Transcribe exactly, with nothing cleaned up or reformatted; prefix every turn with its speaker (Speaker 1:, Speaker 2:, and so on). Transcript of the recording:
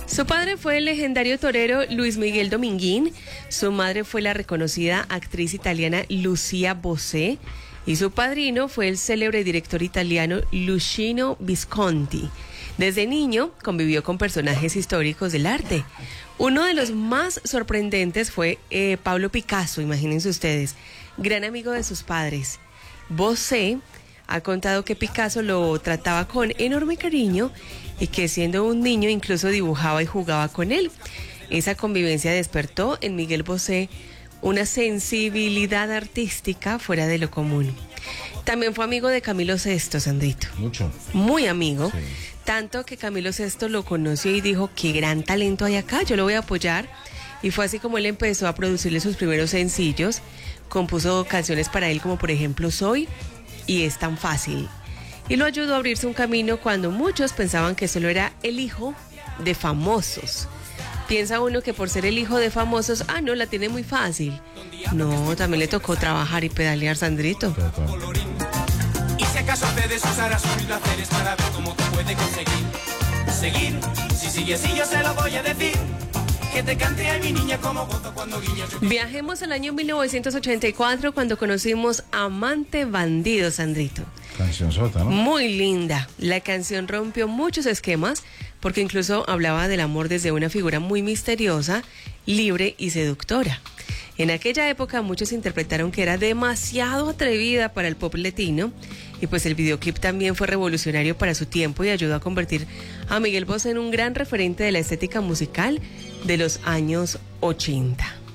Speaker 1: Su padre fue el legendario torero Luis Miguel Dominguín, su madre fue la reconocida actriz italiana Lucia Bosé y su padrino fue el célebre director italiano Luchino Visconti. Desde niño convivió con personajes históricos del arte. Uno de los más sorprendentes fue eh, Pablo Picasso, imagínense ustedes, gran amigo de sus padres. Bosé ha contado que Picasso lo trataba con enorme cariño y que siendo un niño incluso dibujaba y jugaba con él. Esa convivencia despertó en Miguel Bosé una sensibilidad artística fuera de lo común. También fue amigo de Camilo Sesto, Sandrito.
Speaker 2: Mucho.
Speaker 1: Muy amigo.
Speaker 2: Sí.
Speaker 1: Tanto que Camilo Sesto lo conoció y dijo, qué gran talento hay acá, yo lo voy a apoyar. Y fue así como él empezó a producirle sus primeros sencillos. Compuso canciones para él como por ejemplo Soy y Es tan fácil. Y lo ayudó a abrirse un camino cuando muchos pensaban que solo era el hijo de famosos. Piensa uno que por ser el hijo de famosos, ah, no, la tiene muy fácil. No, también le tocó trabajar y pedalear, Sandrito.
Speaker 3: Y si acaso puedes usar a sus placeres para ver cómo te puede conseguir. Seguir, si sigue así yo se lo voy a decir. Que te cante a mi niña como gozo cuando guiña.
Speaker 1: Viajemos al año mil novecientos ochenta y cuatro cuando conocimos Amante Bandido, Sandrito.
Speaker 2: Canción sota, ¿no?
Speaker 1: Muy linda. La canción rompió muchos esquemas porque incluso hablaba del amor desde una figura muy misteriosa, libre y seductora. En aquella época muchos interpretaron que era demasiado atrevida para el pop latino y pues el videoclip también fue revolucionario para su tiempo y ayudó a convertir a Miguel Bosé en un gran referente de la estética musical de los años ochenta.